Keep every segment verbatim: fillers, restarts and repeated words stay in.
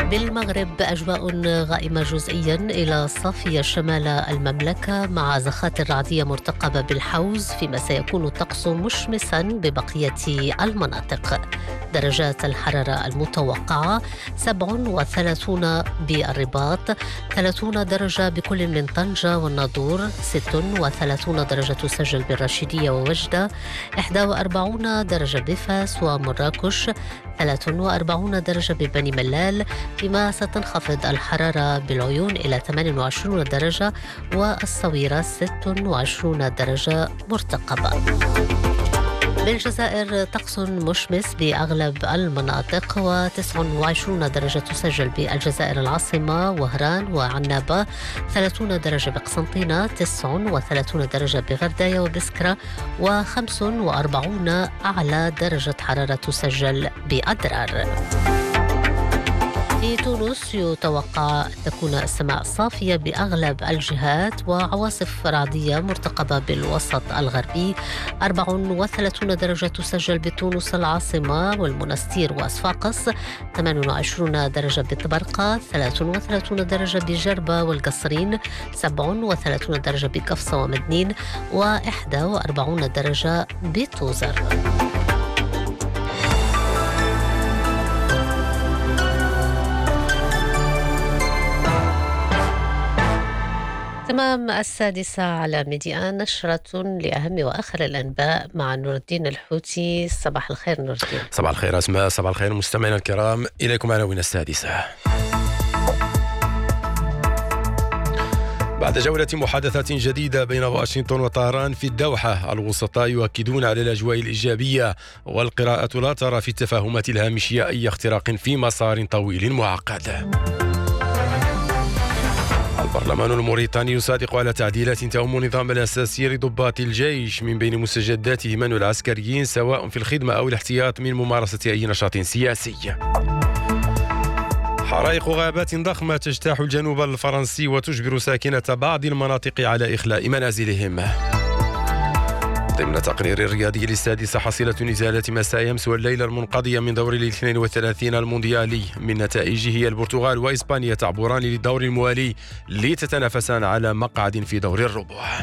بالمغرب أجواء غائمة جزئيا إلى صافية شمال المملكة مع زخات رعدية مرتقبة بالحوز، فيما سيكون الطقس مشمسا ببقية المناطق. درجات الحرارة المتوقعة سبع وثلاثون بالرباط، ثلاثون درجة بكل من طنجة والناظور، ست وثلاثون درجة تسجل بالرشيدية ووجدة، إحدى وأربعين درجة بفاس ومراكش، ثلاث وأربعين درجة ببني ملال، فيما ستنخفض الحرارة بالعيون إلى ثمانية وعشرين درجة والصويرة ست وعشرين درجة مرتقبة. بالجزائر طقس مشمس بأغلب المناطق، وتسع وعشرين درجة تسجل بالجزائر العاصمة وهران وعنابة، ثلاثين درجة بقسنطينة، تسع وثلاثين درجة بغرداية وبسكرة، وخمس وأربعين أعلى درجة حرارة تسجل بأدرار. في تونس يتوقع أن تكون السماء صافية بأغلب الجهات، وعواصف رعدية مرتقبة بالوسط الغربي، أربع وثلاثين درجة تسجل بتونس العاصمة والمنستير وأصفاقس، ثمانية وعشرين درجة بطبرقة، ثلاث وثلاثين درجة بجربة والقصرين، سبع وثلاثين درجة بقفصة ومدنين، وإحدى وأربعين درجة بتوزر. تمام السادسة على ميديان، نشرة لأهم وآخر الأنباء مع نور الدين الحوتي. صباح الخير نور الدين. صباح الخير أسماء، صباح الخير مستمعينا الكرام، إليكم عناوين السادسة. بعد جولة محادثات جديدة بين واشنطن وطهران في الدوحة، الوسطاء يؤكدون على الأجواء الإيجابية، والقراءة لا ترى في التفاهمات الهامشية أي اختراق في مسار طويل معقد. البرلمان الموريتاني يصادق على تعديلات تؤم النظام الأساسي لضباط الجيش، من بين مستجداته منع العسكريين سواء في الخدمة أو الاحتياط من ممارسة أي نشاط سياسي. حرائق غابات ضخمة تجتاح الجنوب الفرنسي وتجبر ساكنة بعض المناطق على إخلاء منازلهم. ضمن تقرير الرياضي للسادسة، حصيلة نزالات مساء أمس والليلة المنقضية من دور الاثنين والثلاثين المونديالي، من نتائجه هي البرتغال وإسبانيا تعبران للدور الموالي لتتنافسان على مقعد في دور الربع.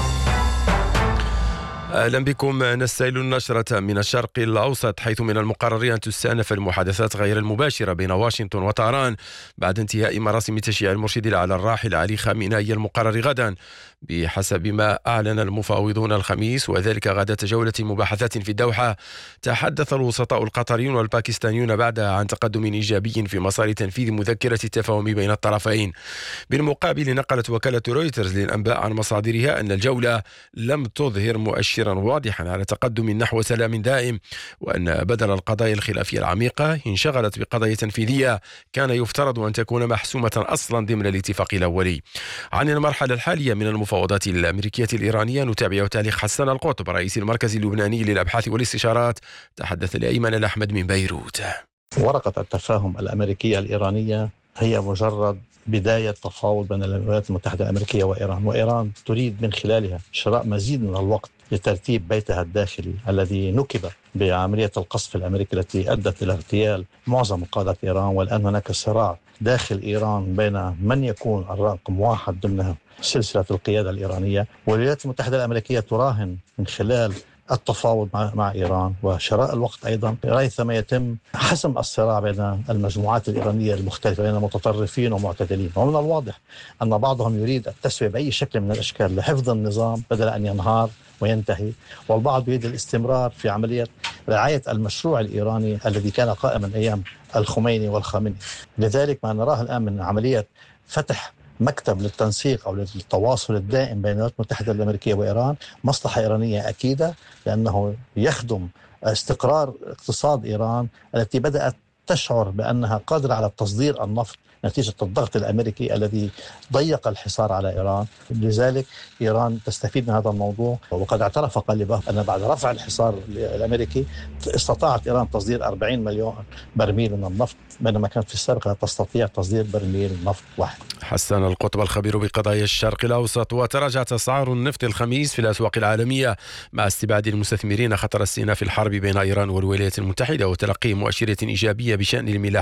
أهلا بكم. نستهل النشرة من الشرق الأوسط، حيث من المقرر أن تستأنف المحادثات غير المباشرة بين واشنطن وطهران بعد انتهاء مراسم تشييع المرشد على الراحل علي خامنئي المقرر غدا، بحسب ما أعلن المفاوضون الخميس، وذلك غدا جولة مباحثات في الدوحة. تحدث الوسطاء القطريون والباكستانيون بعدها عن تقدم إيجابي في مسار تنفيذ مذكرة التفاهم بين الطرفين. بالمقابل، نقلت وكالة رويترز للأنباء عن مصادرها أن الجولة لم تظهر مؤشرا واضحا على تقدم نحو سلام دائم، وأن بدل القضايا الخلافية العميقة انشغلت بقضايا تنفيذية كان يفترض أن تكون محسومة أصلا ضمن الاتفاق الأولي. عن المرحلة الحالية من المفاوضات الأمريكية الإيرانية نتابع تعليق حسن القطب، رئيس المركز اللبناني للأبحاث والاستشارات، تحدث لأيمن الأحمد من بيروت. ورقة التفاهم الأمريكية الإيرانية هي مجرد بداية تفاوض بين الولايات المتحدة الأمريكية وإيران، وإيران تريد من خلالها شراء مزيد من الوقت لترتيب بيتها الداخلي الذي نكب بعملية القصف الأمريكي التي أدت إلى اغتيال معظم قادة إيران. والآن هناك صراع داخل إيران بين من يكون الرقم واحد ضمن سلسلة القيادة الإيرانية، والولايات المتحدة الأمريكية تراهن من خلال التفاوض مع, مع إيران وشراء الوقت أيضا ريثما يتم حسم الصراع بين المجموعات الإيرانية المختلفة بين متطرفين ومعتدلين. ومن الواضح أن بعضهم يريد التسوية بأي شكل من الأشكال لحفظ النظام بدل أن ينهار وينتهي، والبعض يريد الاستمرار في عملية رعاية المشروع الإيراني الذي كان قائما أيام الخميني والخامنئي. لذلك ما نراه الآن من عملية فتح مكتب للتنسيق أو للتواصل الدائم بين الولايات المتحدة الأمريكية وإيران مصلحة إيرانية أكيدة، لأنه يخدم استقرار اقتصاد إيران التي بدأت تشعر بأنها قادرة على تصدير النفط نتيجة الضغط الأمريكي الذي ضيق الحصار على إيران. لذلك إيران تستفيد من هذا الموضوع، وقد اعترف قلبه أن بعد رفع الحصار الأمريكي استطاعت إيران تصدير أربعين مليون برميل من النفط، بينما كانت في السابق لا تستطيع تصدير برميل نفط واحد. حسن القطب الخبير بقضايا الشرق الأوسط. وتراجعت أسعار النفط الخميس في الأسواق العالمية مع استبعاد المستثمرين خطر استئناف الحرب بين إيران والولايات المتحدة وتلقي مؤشرات إيجابية بشأن الملاحة